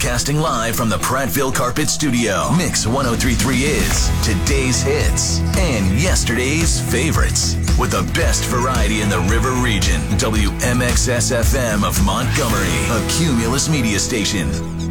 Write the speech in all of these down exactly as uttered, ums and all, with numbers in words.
Broadcasting live from the Prattville Carpet Studio. Mix ten thirty-three is today's hits and yesterday's favorites. With the best variety in the River Region. W M X S F M of Montgomery, a Cumulus media station.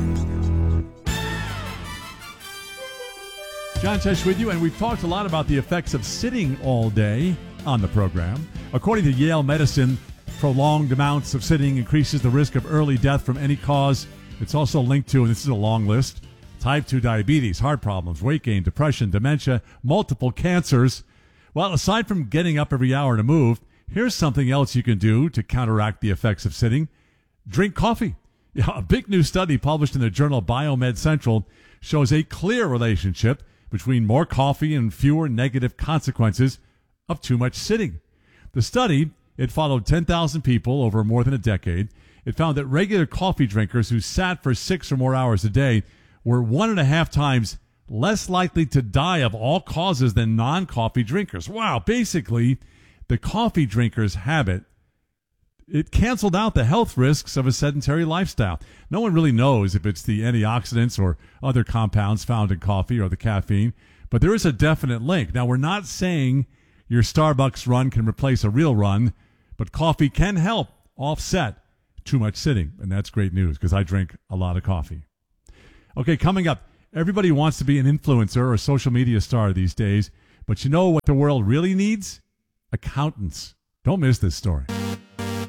John Tesh with you, and we've talked a lot about the effects of sitting all day on the program. According to Yale Medicine, prolonged amounts of sitting increases the risk of early death from any cause. It's also linked to, and this is a long list, type two diabetes, heart problems, weight gain, depression, dementia, multiple cancers. Well, aside from getting up every hour to move, here's something else you can do to counteract the effects of sitting. Drink coffee. Yeah, a big new study published in the journal Biomed Central shows a clear relationship between more coffee and fewer negative consequences of too much sitting. The study, it followed ten thousand people over more than a decade. It found that regular coffee drinkers who sat for six or more hours a day were one and a half times less likely to die of all causes than non-coffee drinkers. Wow, basically, the coffee drinker's habit, it canceled out the health risks of a sedentary lifestyle. No one really knows if it's the antioxidants or other compounds found in coffee or the caffeine, but there is a definite link. Now, we're not saying your Starbucks run can replace a real run, but coffee can help offset too much sitting, and that's great news because I drink a lot of coffee. Okay, coming up, everybody wants to be an influencer or a social media star these days, but you know what the world really needs? Accountants. Don't miss this story.